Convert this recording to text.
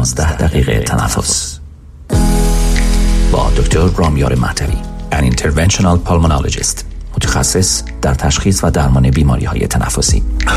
15 دقیقه تنفس با دکتر رامیار مهدوی، an interventional pulmonologist، متخصص در تشخیص و درمان بیماری‌های تنفسی.